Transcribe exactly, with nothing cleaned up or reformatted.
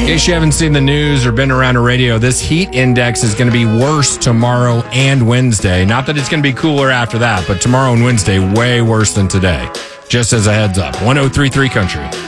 case you haven't seen the news or been around a radio, this heat index is going to be worse tomorrow and Wednesday. Not that it's going to be cooler after that, but tomorrow and Wednesday, way worse than today. Just as a heads up. one oh three point three Country.